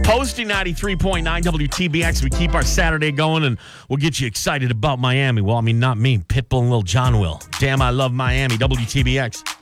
Posting 93.9 WTBX. We keep our Saturday going, and we'll get you excited about Miami. Well, I mean, not me. Pitbull and Lil Jon will. Damn, I love Miami. WTBX.